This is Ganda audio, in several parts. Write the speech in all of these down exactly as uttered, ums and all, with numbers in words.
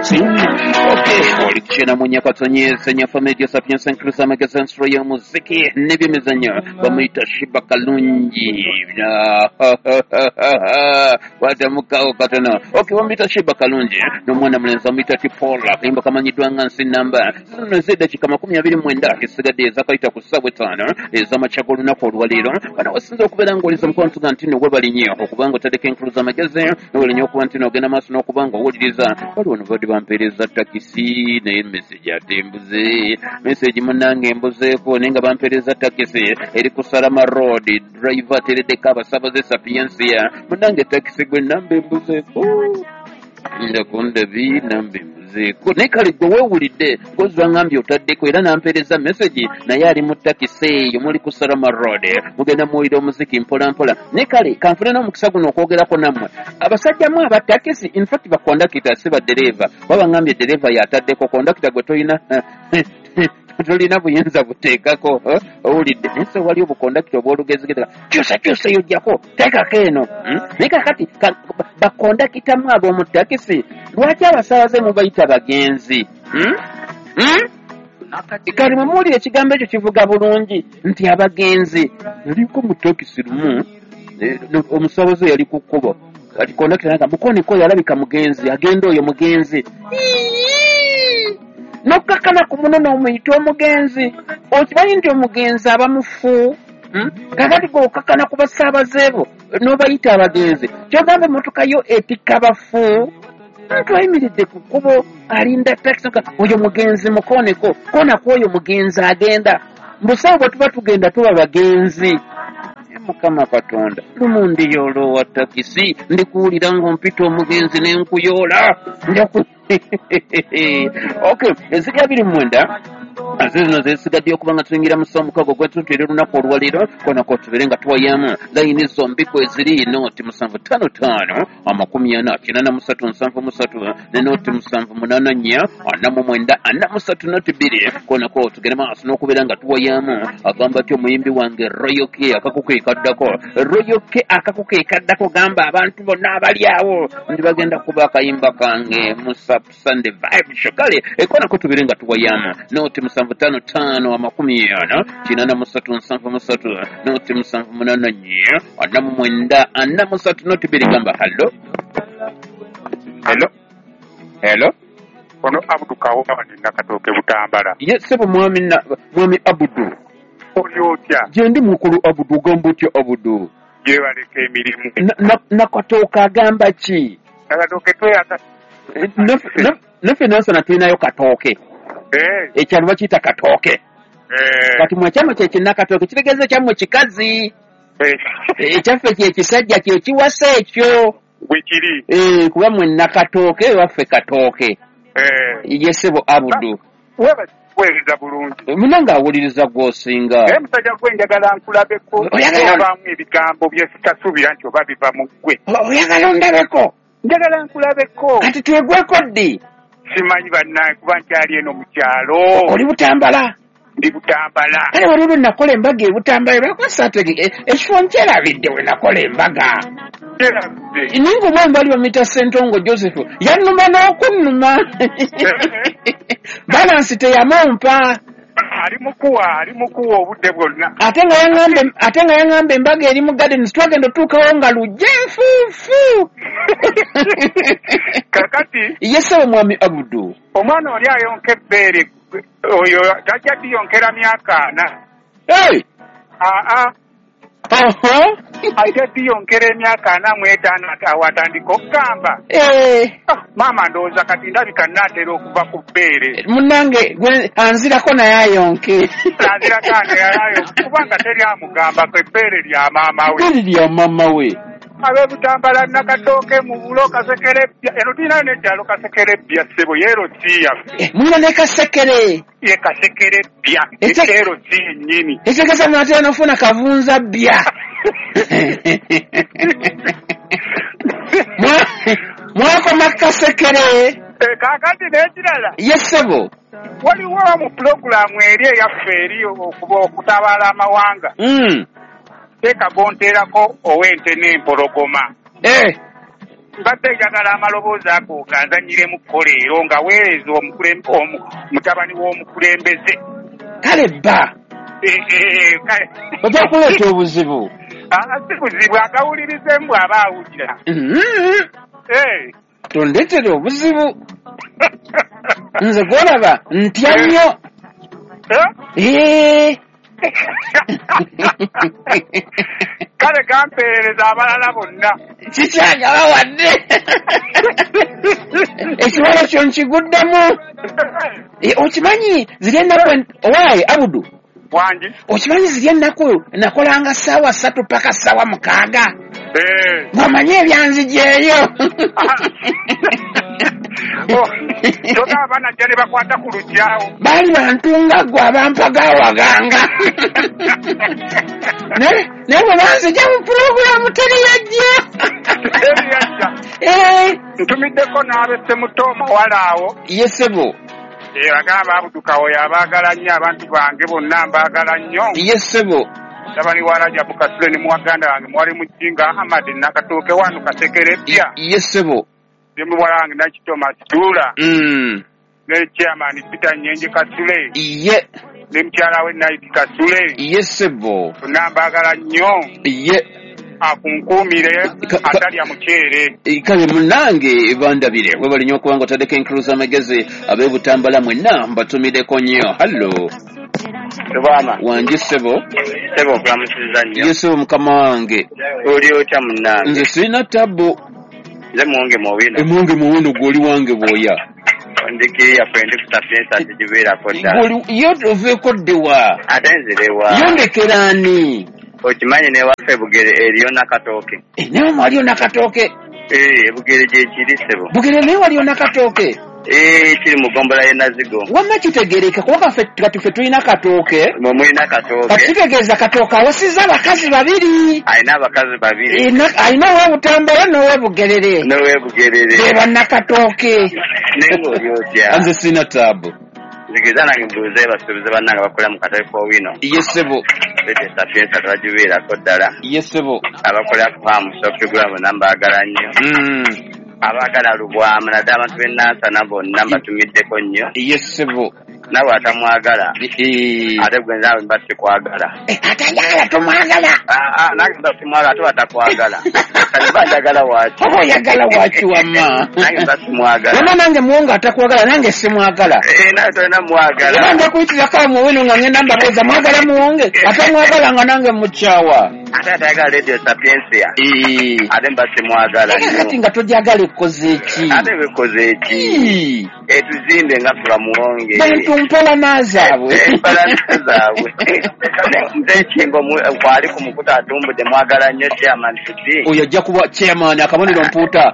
takisi. Okay, olikichena munya katonye senya family sapiens inclusa magazine story ya muziki n'ebyemizanyo bamuyita Shiba Kalungi. Watamukawo katono. Okay, bamuyita Shiba Kalungi n'omwana mulenzi bamuyita Tipola kayimba kamanyiddwa nga nsi namba zino z'eddakiika makumi abiri mu mwenda esigadde ezakayita ku ssaawa etaano ez'amakya g'olunaku olwaleero bano wasinza okubeera ng'oliza mukwano tuga nti nno webali nnyo okuba nga otadeko enkulu z'amagazine nowali nnyo okuba nti n'ogenda maaso n'okuba nga owuliriza waliwo ne badde bampeereza takisi naye meseji ate embuze meseji munnange embuzeeko naye nga bampeereza takisi eri ku Salama Road driver ateereddeko abasaabaze sapiensia munnange takisi gwe namba embuzeeko ndakundabi namba embuzeeko naye kale gwe weewulidde ngozi wangambye otaddeko era nampeereza meseji naye ali mu takisi eyo muli ku Salama Road mugenda muwulira omuziki mpola mpola naye kale kanfune n'omukisa guno okwogerako nammwe abasajjamu aba takisi infact bakondakita si baddereeva waba ngambye dereva yataddeko kondakita gwe toyina tolina buyinza buteekako owulidde naye so wali obukondakita obw'olugezigeza kyusa kyusa eyo gyako teekako eno naye kakati bakondakitamu ab'omu takisi lwaki abasaabaze mubayita bagenzi kale mwe muwulira ekigambo ekyo kivuga bulungi nti abagenzi yaliko mu takisi lumu omusaabaze yali ku kkubo kati kondakita naga mukoneko yalabika mugenzi agenda oyo mugenzi n'okukakana ku muno n'omuyita omugenzi okimanyi nti omugenzi aba mufu kakati gweokakana ku basaabaze bo n'obayita abagenzi kyogamba emmotoka yo etikka bafu muntu ayimiridde ku kkubo alinda takisi oyo mugenzi mukoneko konako oyo mugenzi agenda mbusawo bwe tuba tugenda tuba bagenzi mukama katonda lumundi yoolo wa takisi ndikuwulira ng'ompita omugenzi n'enkuyoola njaku okay eziga biri mwenda ate zino zesigadde okuba nga tuyingira mu ssaawa mukaaga ogwetutuera olunaku olwaleero konako tubeere nga tuwayamu layini zombi kweziri nooti musanvu ttaano ttaano amakumi ana kina na musatu nsanvu musatu ne nooti musanvu munaana nnya ana mu mwenda ana musatu nooti bbiri konako tugende maaso n'okubeera nga tuwayamu agamba ti omuyimbi wange royoke akakukeekaddako royoke akakukeekaddako gamba abantu bonna abali awo ndi bagenda kuba akayimba kange musa Sunday vibe shokale ekonako tubeere nga tuwayamu nooti musanvu ttaano ttaano amakumi ana kina na musatu nsanvu musatu nooti musanvu munaana nnya ana mu mwenda ana musatu nooti bbiri gamba hallo hello hello ono Abudu Kawo abandi nakatooke Butambala ye sebo mwami na mwami Abudu oli otya je ndi mukulu Abudu gamba otya Abudu je waleka emirimu nakatooka agamba ki nakatooke toyaka naffe nansana tulinayo katooke ekyalo bakiyita katooke kati mwekyama kyekinakatooke kitegeeza kyammwe kikazi ekyaffe kyekisajja kyo kiwasa ekyo bwekiri kuba mwe nakatooke waffe katooke yesebo Abudu weereza bulungi munanga awuliriza gw'osinga naye musajja gwe njagala nkulabeko obaamu ebigambo byesikasuubira nti oba biva mu ggwe oyagala ondabeko njagala nkulabeko kati twegweko ddi simanyi bannaye kuba nkyali eno mu kyalo oli Butambala ndi Butambala kale waliwo lwe nakola embaga e Butambala lwakwasatege ekifo nkyerabidde we nakola embaga ninga omwami bali bamuyita Ssentongo Joseph yannuma n'okunnuma balansi teyamumpa ali mukuwa ali mukuwa obudde bwonna ate nga yaŋŋambe ate nga yaŋŋambe embaga eri mu gardens twagenda otuukawo nga lujja enfuufu kakati yesebo mwami Abudu omwana oli ayonka ebbeere oyo tajja diyonkera myaka ana aa aha ajja diyonkera emyaka ana mu etaano awatandika okugamba maama ndowooza kati ndabika nnaatera okuva ku bbeere munnange anzirako naye ayonke anzirako anayayonke kubanga teri amugambako ebbeere lya maama we ebbeere lya maama we ab'e Butambala nakatooke mu bulo kasekerebbya eno tulinayo n'ekyalo kasekerebbya ssebo yeero si yaffe mulina ne kasekere ye kasekerebbya ekyero si yennyini ekitegeeza munatera nofuna kavunza bbya mwakoma kasekere kaakati n'ekirala ye ssebo waliwo mu pulogulaamu eri eyaffe eri okutabaala amawanga teeka gonteerako ow'ente n'empologoma mbadde njagala amaloboozi ago ganzanyiremu kkoleero nga weereza mutabani w'omukulembeze. Kale bba ojja kuleeta obuzibu. Si buzibu, agawulirizemu aba awulira. Tondeetera obuzibu. Nze gwolaba ntya nnyo. Kale gampeereza abalala bonna. Kikyagala wadde. Ekiwala kyo nkiguddemu. Okimanyi ziri ennaku owaaye Abudu? Wangi. Okimanyi ziri ennaku nakolanga ssaawa ssatu paka ssaawa mukaaga. Ng'omanyi ebyanzijeeyo. Toga banajja ne bakwata ku lujjaawo. Baali bantunga gwe abampagawaganga. Naye bwe banzija mu pulogulaamu teri yajja. Teri yajja. Ntumiddeko n'abesse muto omawala awo. Ye ssebo. Bagamba Abudukawo yabaagala nnyo, abantu bange bonna mbaagala nnyo. Ye ssebo. Tabani wa Rajabu Kasule ni mwaganda wange mwali mujinga Ahmad nakatooke wano kasekerebya. Ye ssebo. Ndi walange na Thomas Dula. Mm. Ne chairman Peter Nyenje Kasule. Ye. Ne mkyala we Naidi Kasule. Ye ssebo. Nambagala nnyo. Ye. Akunkumire atali ya mukyere. Kale munange bandabire we bali nnyo kubanga otadeko enkuluza amagezi ab'ebutambala mwenna mbatumideko nnyo. Hallo. Tubama. Wangi ssebo. Ssebo okulamusiza nnyo. Ye ssebo mukama wange. Oli otya munnange? Nze sirina tabbo. Nze muwonge muwino. Emuwonge muwino gw'oli wange bw'oya. Ndikiriya kwendi kutafiensa tijibeerako ddala. Gw'oli yo oveeko ddewa. Ate nzirewa. Yondekera ani? Okimanyi n'ewaffe Bugere eriyo nakatooke. Naye waliyo nakatooke. Ee, Bugere gye kiri ssebo. Bugere naye waliyo nakatooke. Ee, kiri mu gombola y'e Nazigo. Wamma kitegeereka kuba kati ffe tulina katooke. Mwe mulina katooke. Kati kitegeeza katooke awasizza abakazi babiri. Alina abakazi babiri. Alina ow'Obutambala n'ow'Obugerere. N'ow'Obugerere. Be bannakatooke. Naye ng'oli otya? Nze sirina taabu. Nzikiriza nange mbuuze basuubize bannange bakolera mu katale k'owino. Ye ssebo. Bete safiensa tebagibeerako ddala. Ye ssebo. Abakolera ku hamu sokigulamu nambaagala nnyo. Abaagala lubwamu naddala abantu b'e Nansana bonna mbatumiddeko nnyo. Ye ssebo. Nawe atamwagala. Ate gwe nzaawe mba sikwagala. Ate njagala tomwagala. Nange mba simwagala ate batakwagala. Kati mba njagala waki. Oba oyagala waki wamma. Nange mba simwagala. Wamma nange muwonge atakwagala nange simwagala. Ee nawe tolina mwagala. Era nja kuyitirako awo muwino nga ngenda mbabuuza mwagala muwonge. Ate mwagala nga nange mukyawa. Ate atayagala Radio Sapiensia. Ate mba simwagala. Kati nga togyagala ekkoze eki. Ate bekoze eki. Etuzimbe nga fula muwonge. Mpalana zaabwe. Empalana zaabwe. Nze Kingo kwali ku mukuta atumbudde mwagala nnyo chairman Fiti. Oyo ajja kuba chairman akabonero mpuuta.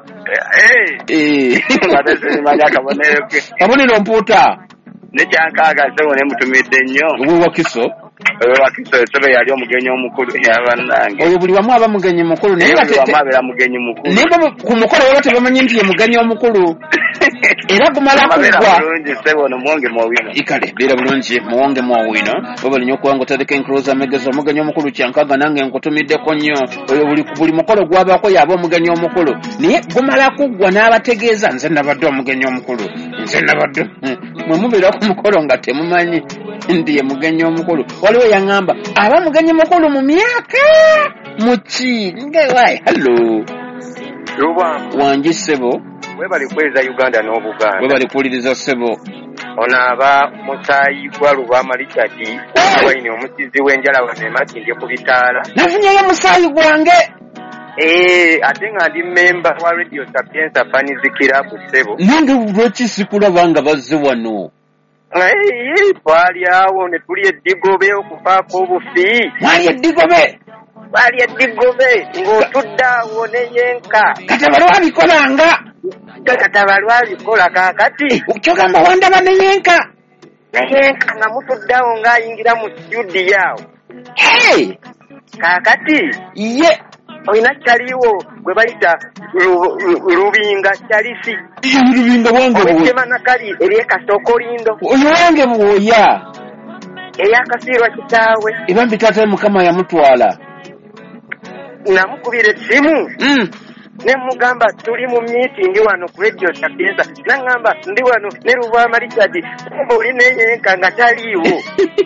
Eh. Badazimanya akabonero ke. Kabonero mpuuta. Ne kyankaaga ssebo ne mutumidde nnyo. Owe Wakiso. Owe Wakiso ssebo yali omugenyi omukulu yabannange. Oyo buli wamu aba mugenyi mukulu naye buli wamu abeera mugenyi mukulu. Naye ku mukolo waba tebamanyi nti ye mugenyi omukulu. Era gumala kugwa. Bulungi ssebo no muwonge muwino. Ikale beera bulungi muwonge muwino. Baba linyo kubanga otadeko enkuluza amagezi omugenyi omukulu kyankaaga nange nkutumiddeko nnyo. Oyo buli buli mukolo gwabako yaba omugenyi omukulu. Naye gumala kugwa n'abategeeza nze nabadde omugenyi omukulu. Nze nabadde mwe mubeera ku mukolo nga temumanyi ndi ye mugenyi omukulu. Waliwo yaŋŋamba aba mugenyi mukulu mu myaka muki ngewayi. Hallo. Luba. Wangi ssebo. We bali kweza Uganda n'Obuganda. We bali kuwuliriza ssebo. Ono aba Musaayi gwa Lubama Richard wayini omusizi w'enjala wano emakindye ku bitaala. Nafunyeyo musaayi gwange. Eh, ate nga ndi memba wa Radio Sapienza Fans Club ssebo. Nange lwaki sikulaba nga bazze wano? Eh, twali awo ne tuli eddigobe okufaako obufi. Mwali eddigobe? Twali eddigobe ng'otudde awo ne yenka. Katabalo abikolanga. Katabalo abikola kaakati. Kyogamba wandaba ne yenka. Ne yenka nga mutudde awo ng'ayingira mu studio awo. Hey! Kaakati. Ye. Oyina kyaliwo gwe bayita Lubinga Kyalisi. Lubinga wange bwoya. Obitemana kali eryekasokolindo. Oyo wange bwoya. Eyakasiirwa kitaawe. Ebambi taata mukama yamutwala. Namukubira essimu. Mm. ne mugamba tuli mu meeting wano ku radio Sapienza nangamba ndi wano ne Luvama Richard oli nenyenka nga taliiwo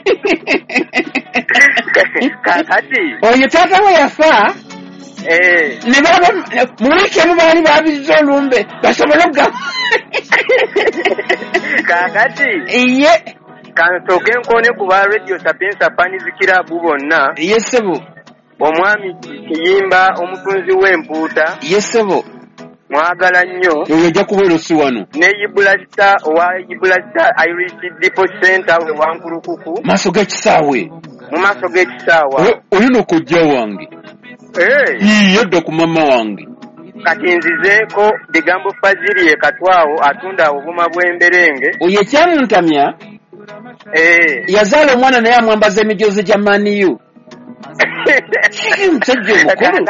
kakati oyo taata we yafa eh ne baba muleke mu bali babizza olumbe basobola okugamba kakati iye kansooke nkone ku ba radio Sapienza fans kirabu bonna yesebo omwami Kiyimba omutunzi w'empuuta yesebo mwagala nnyo ojja kubeera osi wano ne Ibulasta owa Ibulasta Irish Depot Center we Wankulukuku maaso g'ekisaawe mu maaso g'ekisaawa oyo n'okojja wange eh yadda ku mama wange kati nzizeeko bigambo Fazili ye Katwawo atunda obuma bw'emberenge oyo ekyamuntamya eh yazaala omwana naye amwambaza emijoozi gya maniyu musajja omukulu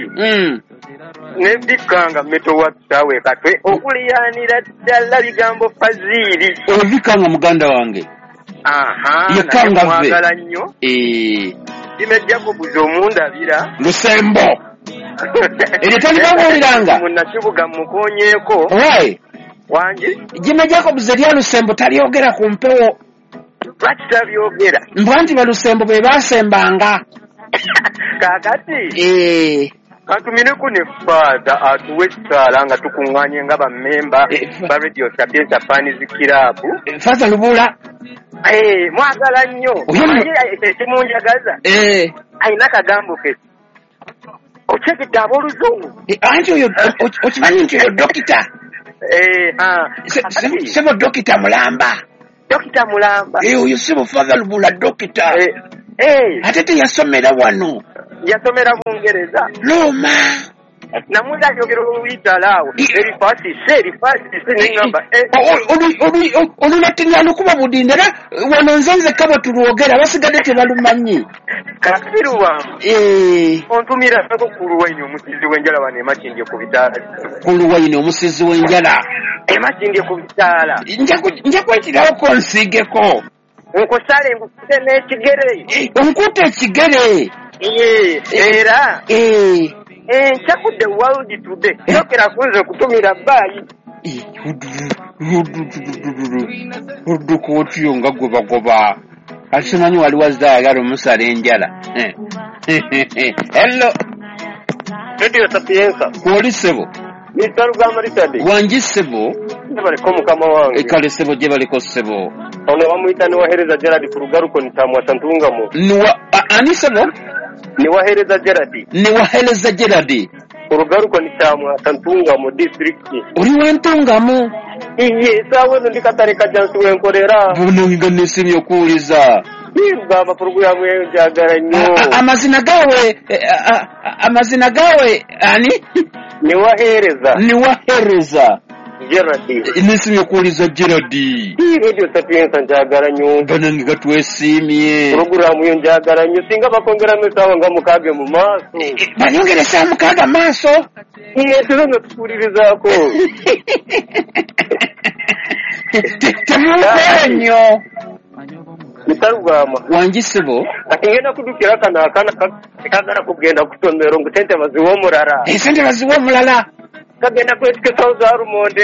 nebikanga meto wa kisaawe katwe okuliyanira ddala bigambo Fazili obikanga muganda wange aha yekanga mwagala nnyo eh Jime Jacob zomundabira Lusembo eryo talibawuliranga munnakibuga mukonyeeko owaye wangi Jime Jacob zerya Lusembo talyogera ku mpewo lwaki tabyogera mbwa nti balusembo be basembanga kakati eh katumineku ne faada atuwe ekisaala nga tukuŋŋaanye nga bammemba ba radio Sapienza fans kirabu faza lubula eh mwagala nnyo ekimunjagaza eh ayina kagambo ke okyekidde ab'oluzungu anti oyo okimanyi nti oyo dokita eh ha sebo dokita mulamba dokita mulamba eh oyo sebo faza lubula dokita eh eh ate teyasomera wano yasomera Bungereza Roma namuza ayogera oluyitalawo erifasi se erifasi se n'engamba olulatinyana okuba budinde era wano nze nze kabo tulwogera basigadde tebalumanyi kakiruwamu ontumirako ku Luwaini omusizi w'enjala wano emakindye ku bitaala ku Luwaini omusizi w'enjala emakindye ku bitaala nja kwekirawoko nsiigeko nkosale nkute n'ekigere onkuta ekigere iye era eh eh nchakudde world today yokera kunze kutumira bayi oduko otiyo nga goba goba asimanyi wali wazayagala omusala enjala hello radio Sapienza kwoli sebo mister Lugama Richard wangi sebo baliko mukama wange ekale sebo gye baliko sebo ono bamuyita niwahereza Gerard ku lugaruko nitamwa santungamo niwa ani sebo niwahereza Gerard niwahereza Gerard urugaruko nitamwa santungamo district uri wentungamo iye sawe ndi katare kajansi wenkorera buno nganese yokuliza Lugama program yenjagara nnyo amazina gawe amazina gawe ani niwahereza niwahereza Gerard inisi yokuliza Gerard radio Sapienza njagara nnyo bana ngatwesimye program yo njagara nnyo singa bakongera mesawa nga mukage mu maso banyongere sa mukaga maso iye tuzo tukulirizaako temukenyo Nitarugama wangisebo akingenda kudukira kana akana kagara kugenda kutomero ngutente baziwo murara esente baziwo mulala kagenda kwetike South Rumonde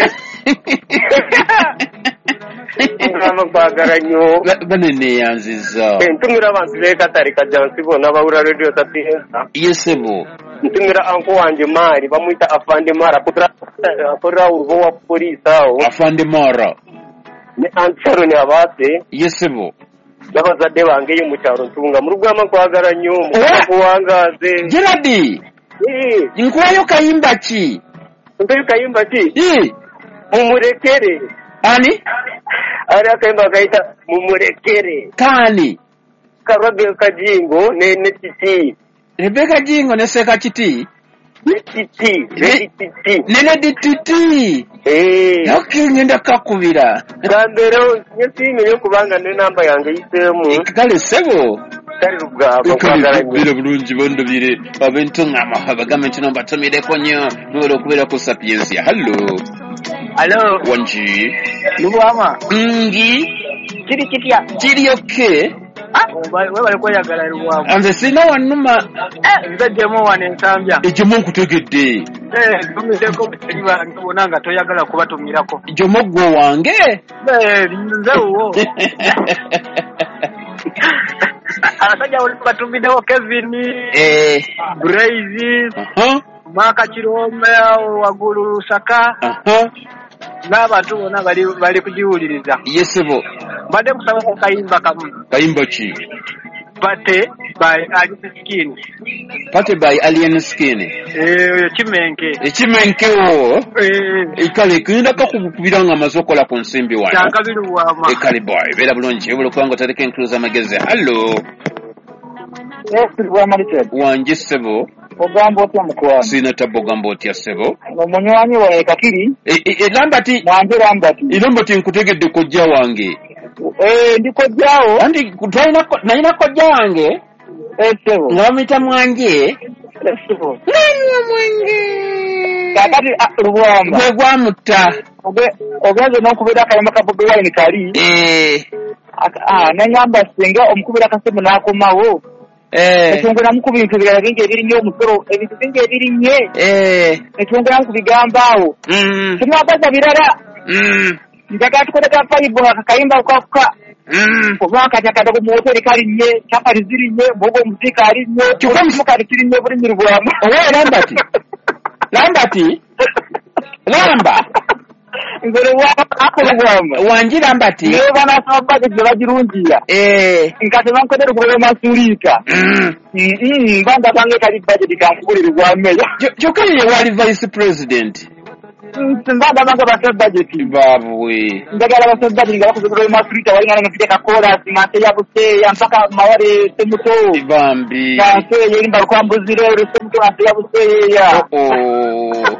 ngama kwagara nnyo banene yanziza ntumira abantu bekatari kajansi bona bawura radio Sapienza yesebo ntumira anko wanje mari bamwita afande mara kutra akora urwo wa police aho afande mara ni ansero ni abate yesebo n'abazadde bange yo mu cyaro ntunga mu Rugama kwagara nnyo mu kuwangaze Gerard eh inkwayo kayimba ki ntayo kayimba ki eh mumurekere ani ari akayimba kaita mumurekere kani karage kajingo ne ne titi Rebeka jingo ne seka kiti ne titi ne titi nene dititi eh okay ngenda kakubira gambero nyesi yo kubanga ne namba yange isemu kale sebo kali Rugama kwagara nnyo bire bulungi bondo bire abento ngama abagame kino batomire konyo nolo kubera ku Sapienza hello hello wanji Lugama ngi kiri kitya kiri okay ah we bali kweyagala Lubwama. Nze sina wannuma. Nze gyemu wano ensambya. Ekimu nkutegedde. Eh, tumiddeko buli bange bonna nga toyagala kubatumirako. Jomo gwo wange. Eh, nze wo. Abasajja bali batumiddewo Kevin. Eh. Brazy. Aha. Maka Kirome wagulu Saka. Aha. N'abantu bonna bali bali kugiwuliriza. Yesebo. Mbadde kusaba ku kayimba kamu. Kayimba ki? Pate by Alien Skin. Pate by Alien Skin. Eh, Kimenke. Ekimenke wo. Eh. Ekale kenda kakubira nga mazokola ku nsimbi wano. Kyakabiru wama. Ekale boy, bera bulungi, ebula kwanga tareke enkuluza amagezi. Hello. Yes, Lubwama Richard. Wanje sebo. Ogamba otya mukwano? Sina tabogamba otya sebo. Omunywanyi wa Kakiri. E, e, e Lambati. Wanje Lambati. Lambati nkutegedde kojja wange. Eh, ndi kojjawo. Andi kutwaina nalina kojja wange. Eh, sebo. Ngamita mwanje. Eh, sebo. Nanywa mwenge. Kakati Lubwama. Gwe gwamutta. Oge ogenze n'okubira akayimba ka Bobi Wine kali. Eh. Ah, nengamba singa omukubira akasimu n'akomawo. Eh. Ekongera mu kubintu birala bingi ebirinnye omusoro, ebintu bingi ebirinnye. Eh. Ekongera mu kubigambaawo. Mm. Kimwagaza birala. Mm. Njagala tukoleka fayibo akakayimba okafuka. Mm. Kuba katakata ku moteri kalinnye, chapati zirinnye, mbogo omuzika alinnye, Kikomu kali kirinnye buli Lubwama. Owe Lambati. Lambati. Lamba. Ngere wa Lubwama. Wanji Lambati. Niwe bana saba gye bagirungiya. Eh. Nkasema nkodere kubera masulika. Mm. Mm, banda bange kali budget kankubulira Lubwama. Kyokali ye wali vice president. Mbanda bange basa budget. Babwe. Ndagala basa budget ngala kuzubira masulika wali ngana ngafika kakola simate ya buse mpaka mawale semuto. Bambi. Kanse yeri mba kwambuzire semuto ante ya buse ya. Oh.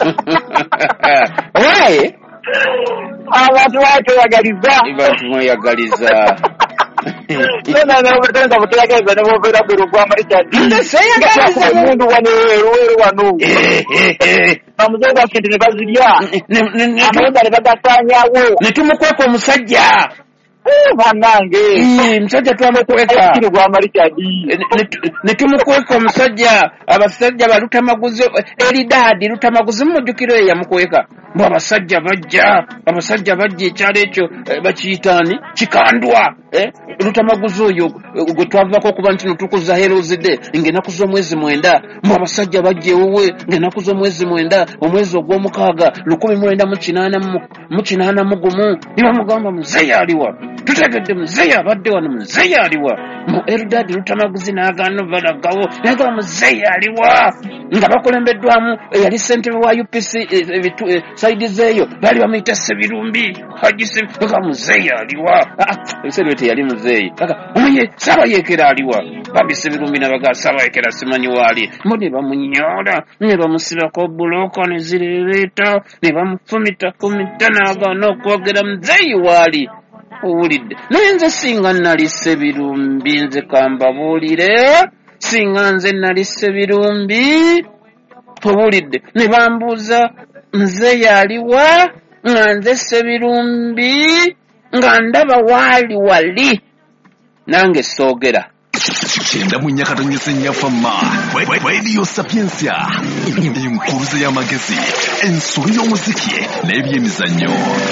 Why? Abantu batweyagaliza. Abantu mweyagaliza. Nena na obutenda buteyagaliza ne bovera Lubwama Richard. Nze seyagaliza mundu wane wewe wano. Eh eh eh. Bamuzenga kente ne bazirya. Amanda ne bagasanyawo. Ne tumukweka omusajja. Banange. Eh, musajja twamukweka. Lubwama Richard. Ne tumukweka omusajja, abasajja balutamaguzi Eridadi lutamaguzi mujjukiro yamukweka. Mbo abasajja bajja, abasajja bajja ekyalo ekyo bakiyitaani kikandwa. Eh, lutamaguzi oyo gwe twavako okuba nti nutukuza Heroes Day ng'ennaku z'omwezi mwenda. Mbo abasajja bajja ewuwe ng'ennaku z'omwezi mwenda, omwezi ogw'omukaaga lukumi mwenda mu kinaana mu kinaana mu gumu. Ne bamugamba muzeeyi aliwa. Tutegedde muzeeyi abadde wano, muzeeyi aliwa. Mu Eridadi lutamaguzi n'agaana balagawo naga muzeeyi aliwa. Nga bakulembeddwamu eyali ssentebe wa U P C saidi zeeyo bali bamuyita Sebirumbi Haji Sebirumbi muzeeyi aliwa. Sebirumbi yali muzeeyi kaka omuye Ssabayeekera aliwa. Bambi Sebirumbi nabaga Ssabayeekera simanyi waali. Mo ne bamunyoola ne bamusibako bbulooka ne zireereeta ne bamufumita fumita n'agaana okwogera muzeeyi waali. Owulidde naye nze singa nali Sebirumbi nze kambabuulire singa nze nali Sebirumbi owulidde ne bambuuza muzeeyi aliwa nga nze Sebirumbi nga ndaba waali wali nange soogera. Kyenda mu nyakatonyesa ennyafamma Radio Sapiensia enkuluze y'amagezi ensobi y'omuziki n'ebyemizannyo.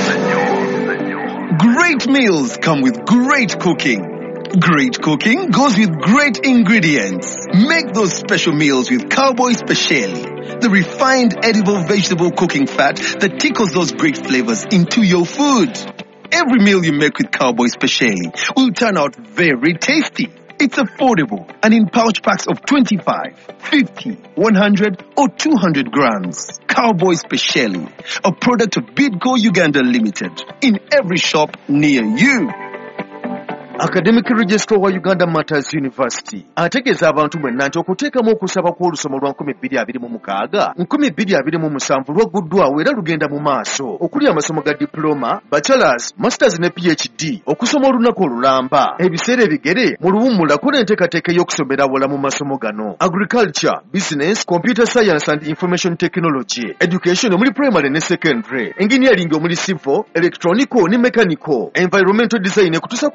Great meals come with great cooking. Great cooking goes with great ingredients. Make those special meals with Cowboy Speciale, the refined edible vegetable cooking fat that tickles those great flavors into your food. Every meal you make with Cowboy Speciale will turn out very tasty. It's affordable and in pouch packs of twenty-five, fifty, one hundred or two hundred grams. Cowboy Speciale, a product of Bidco Uganda Limited, in every shop near you. Academic Registrar wa Uganda Matters University ategeeza abantu mwenna nti okuteekamu okusaba kw'olusoma lwa nkumi bbiri abiri mu mukaaga nkumi bbiri abiri mu musanvu lwaguddwawo era lugenda mu maaso okuli amasomo ga diploma, bachelors, masters ne P H D okusoma olunaku olulamba ebiseera ebigere mu luwummula kola enteekateeka y'okusomera awala mu masomo gano agriculture, business, computer science and information technology, education omuli primary ne secondary, engineering omuli civil, electronical ne mechanical, environmental design ekutuusa ku masters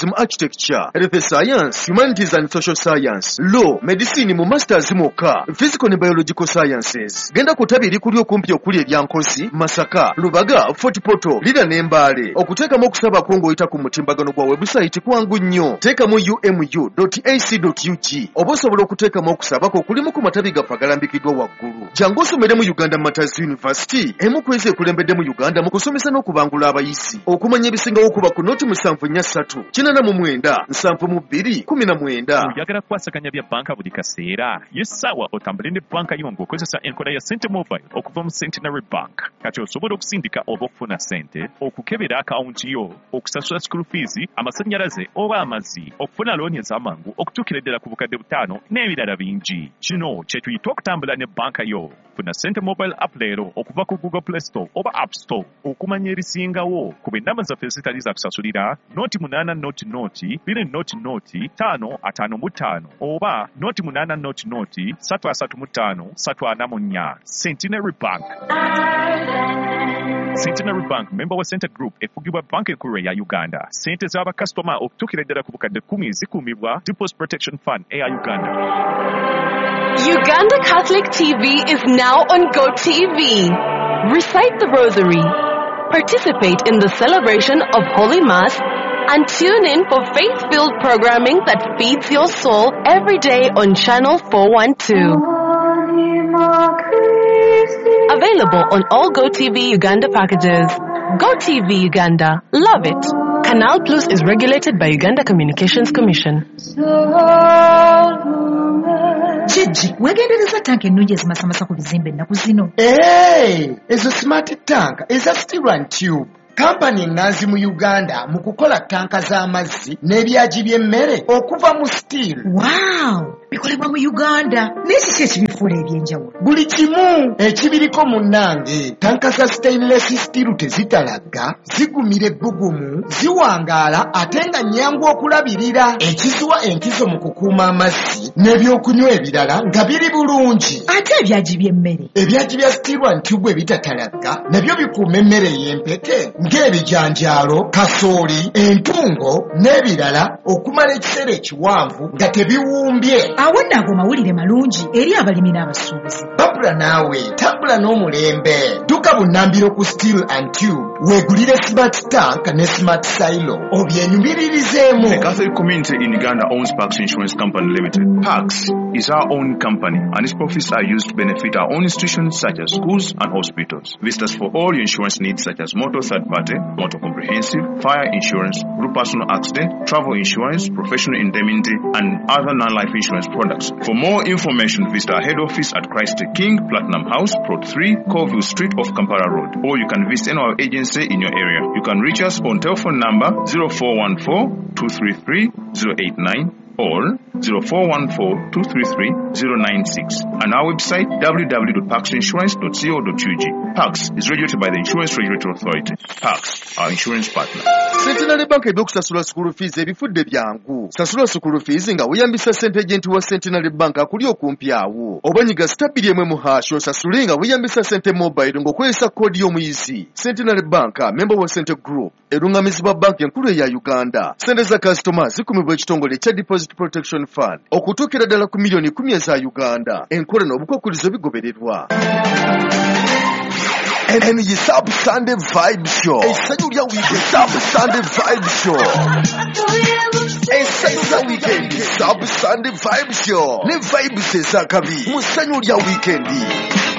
masters mu architecture, health science, humanities and social science, law, medicine mu masters mokka, physical ne biological sciences. Genda ku ttabi erikuli okumpi okuli eryankozi, Masaka, Lubaga, Fort Portal, Lira n'Embaale. Okuteekamu okusaba kwo ng'oyita ku mutimbagano gwa website kwangu nnyo. Teekamu u m u dot a c dot u g oba osobola okuteekamu okusaba kwo kulimu ku matabi gaffe agalambikiddwa waggulu. Jangu osomere mu Uganda Martyrs University, emu ku ezo ekulembedde mu Uganda mu kusomesa n'okubangula abayizi. Okumanya ebisingawo okuba ku noti musanvu nnya ssatu kinana mu mwenda nsanvu mu bbiri kumi na mwenda. Oyagala kukwasaganya bya banka buli kaseera? Yesawa otambule ne banka yo ng'okozesa enkola ya Sente Mobile okuva mu Centenary Bank. Kati osobola okusindika oba okufuna sente, okukebera akawunti yo, okusasula school fees, amasannyalaze oba amazzi, okufuna looni ez'amangu okutuukira ddala ku bukadde butaano n'ebirala bingi. Kino kye tuyita okutambula ne banka yo. Funa Sente Mobile app leero okuva ku Google Play Store oba App Store. Okumanya erisingawo ku b'ennamba zaffe ezitali za kusasulira, noti munaana noti noti, bbiri noti noti, ttaano ataano mu ttaano oba noti munaana noti noti, ssatu asatu mu ttaano, ssatu ana mu nnya. Centenary Bank. Centenary Bank, member wa Center Group, efugibwa banka enkulu ya Uganda. Sente z'abakasitoma okutuukira ddala ku bukadde kkumi zikuumibwa Deposit Protection Fund eya Uganda. Uganda Catholic T V is now on GoTV. Recite the Rosary, participate in the celebration of Holy Mass, and tune in for faith-filled programming that feeds your soul every day on Channel four one two. Available on all GoTV Uganda packages. GoTV Uganda. Love it. Canal Plus is regulated by Uganda Communications Commission. Chiji, wegendereza tank ennungi ezimasamasa ku bizimbe ennaku zino. Hey, ezo smart tank eza Steel and Tube. Kampani enganzi mu Uganda mu kukola tanka z'amazzi n'ebyaji by'emmere okuva mu steel. Wow! Bikolebwa mu Uganda. N'eki kye kibifuula ebyenjawulo. Buli kimu ekibiriko munnange. Tanka za stainless steel tezitalagga, zigumira ebbugumu, ziwangaala ate nga nnyangu okulabirira. Ekiziwa enkizo mu kukuuma amazzi n'ebyokunywa ebirala nga biri bulungi. Ate ebyaji by'emmere. Ebyaji bya Steel and Tube ebitatalagga nabyo bikuuma emmere y'empeke ng'ebijanjaalo, kasooli, entungo n'ebirala okumala ekiseera ekiwanvu nga tebiwumbye. Awo nno ago mawulire malungi eri abalimi n'abasuubuzi. Babula naawe tambula n'omulembe. Dduka bunnambiro ku Steel and Tube weegulire smart tank ne smart silo obyenyumiririzemu. The Catholic community in Uganda owns Pax Insurance Company Limited. Pax is our own company and its profits are used to benefit our own institutions such as schools and hospitals. Visit us for all your insurance needs such as motor third party, motor comprehensive, fire insurance, group personal accident, travel insurance, professional indemnity and other non-life insurance products. For more information, visit our head office at Christ King Platinum House, Plot three, Colville Street off Kampala Road, or you can visit any of our agency in your area. You can reach us on telephone number zero four one four, two three three, zero eight nine or zero four one four, two three three, zero nine six and our website w w w dot pax insurance dot co dot u g. Pax is regulated by the Insurance Regulatory Authority. Pax, our insurance partner. Centenary Bank ebyokusasula school fees ebifudde byangu. Sasula school fees nga weyambisa ssente agent wa Centenary Bank akuli okumpi awo. Oba nyiga stabili emwe mu hash osasule nga weyambisa Sente Mobile ng'okozesa koodi y'omuyizi. Centenary Bank, member wa Center Group, erungamizibwa banka enkulu eya Uganda. Ssente za customer zikumibwa ekitongole ekya Deposit Protection Fund okutuukira ddala ku miliyoni kumi eza Uganda. Enkola n'obukwakkulizo bigobererwa. And, and you Sub Sunday Vibe Show. Hey, Sanyo ya weekend. Sub Sunday Vibe Show. Hey, Sanyo ya weekend. Sub Sunday Vibe Show. Ne vibe se zakabi. Musanyo ya weekend.